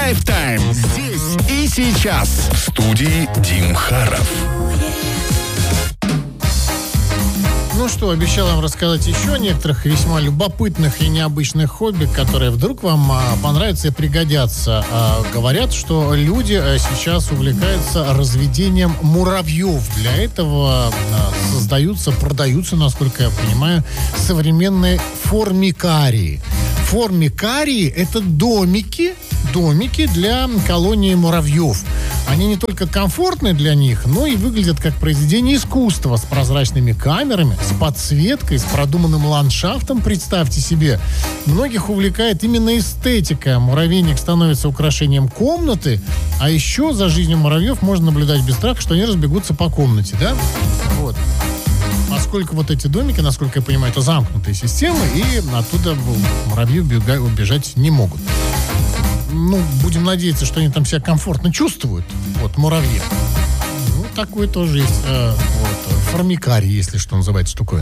Драйв-тайм. Здесь и сейчас. В студии Дим Харов. Ну что, обещал вам рассказать еще о некоторых весьма любопытных и необычных хобби, которые вдруг вам понравятся и пригодятся. Говорят, что люди сейчас увлекаются разведением муравьев. Для этого продаются, насколько я понимаю, современные формикарии. Формикарии – это домики для колонии муравьев. Они не только комфортны для них, но и выглядят как произведение искусства с прозрачными камерами, с подсветкой, с продуманным ландшафтом, представьте себе. Многих увлекает именно эстетика. Муравейник становится украшением комнаты, а еще за жизнью муравьев можно наблюдать без страха, что они разбегутся по комнате, да? Вот. Поскольку вот эти домики, насколько я понимаю, это замкнутые системы, и оттуда муравьи убежать не могут. Ну, будем надеяться, что они там себя комфортно чувствуют. Вот, муравьи. Ну, такой тоже есть. Формикарий, если что называется, штуковина.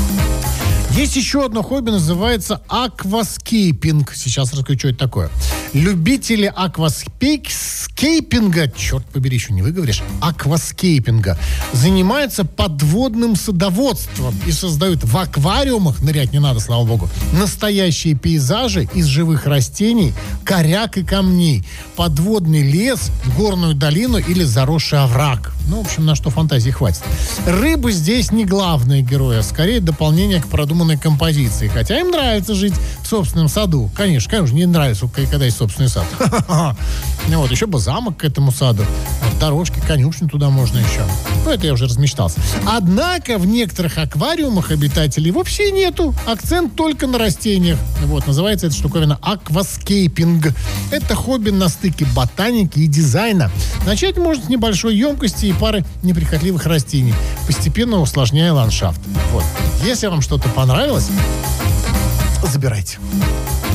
Есть еще одно хобби, называется акваскейпинг. Сейчас расскажу, что это такое. Любители акваскейпинга, черт побери, еще не выговоришь, акваскейпинга, занимаются подводным садоводством и создают в аквариумах, нырять не надо, слава богу, настоящие пейзажи из живых растений, коряк и камней, подводный лес, горную долину или заросший овраг. Ну, в общем, на что фантазии хватит. Рыбы здесь не главные герои, а скорее дополнение к продуманной композиции. Хотя им нравится жить в собственном саду. Конечно, не нравится, когда есть собственный сад. Вот, еще бы замок к этому саду. Дорожки, конюшни туда можно еще. Ну, это я уже размечтался. Однако в некоторых аквариумах обитателей вообще нету. Акцент только на растениях. Вот, называется эта штуковина акваскейпинг. Это хобби на стыке ботаники и дизайна. Начать можно с небольшой емкости и пары неприхотливых растений, постепенно усложняя ландшафт. Вот. Если вам что-то понравилось, забирайте.